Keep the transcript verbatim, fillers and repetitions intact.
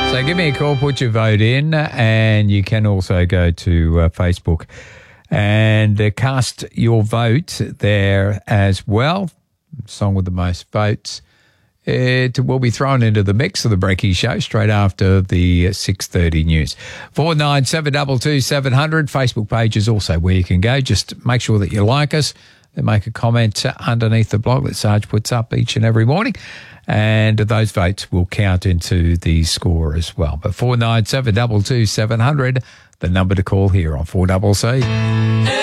So give me a call, put your vote in, and you can also go to uh, Facebook and uh, cast your vote there as well. Song with the most votes. It will be thrown into the mix of the Breaky Show straight after the six thirty news. four nine seven two two seven zero zero. Facebook page is also where you can go. Just make sure that you like us. Then make a comment underneath the blog that Sarge puts up each and every morning. And those votes will count into the score as well. But four nine seven two two seven zero zero, the number to call here on four C C.